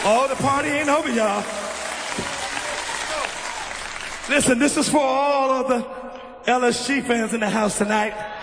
Oh, the party ain't over, y'all. Listen, this is for all of the LSG fans in the house tonight.